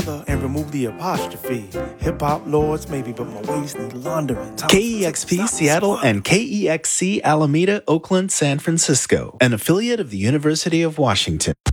and remove the apostrophe. Hip hop lords maybe, but my waist need laundering. KEXP Seattle and KEXC Alameda, Oakland, San Francisco, an affiliate of the University of Washington.